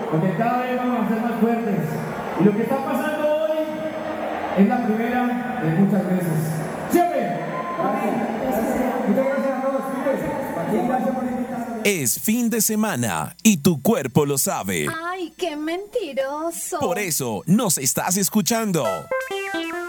porque cada vez vamos a ser más fuertes. Y lo que está pasando hoy es la primera de muchas veces. ¡Siempre! Muchas gracias a todos, gracias por invitarme. Es fin de semana y tu cuerpo lo sabe. ¡Ay, qué mentiroso! Por eso nos estás escuchando.